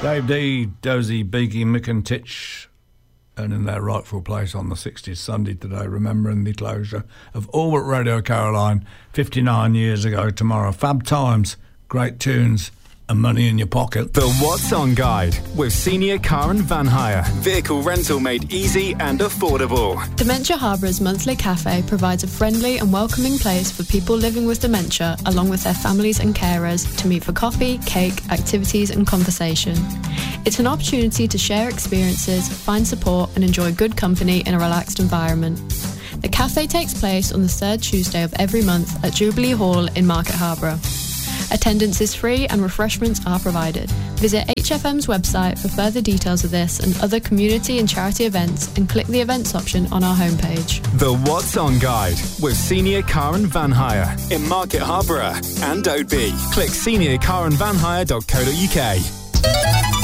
Dave D, Dozy, Beaky, Mick and Titch earning their rightful place on the 60s Sunday today, remembering the closure of all but Radio Caroline 59 years ago tomorrow. Fab times, great tunes and money in your pocket. The What's On Guide with Senior Car and Van Hire. Vehicle rental made easy and affordable. Dementia Harbour's monthly cafe provides a friendly and welcoming place for people living with dementia, along with their families and carers, to meet for coffee, cake, activities and conversation. It's an opportunity to share experiences, find support and enjoy good company in a relaxed environment. The cafe takes place on the third Tuesday of every month at Jubilee Hall in Market Harborough. Attendance is free and refreshments are provided. Visit HFM's website for further details of this and other community and charity events and click the events option on our homepage. The What's On Guide with Senior Car and Van Hire in Market Harborough and Oadby. Click seniorcarandvanhire.co.uk.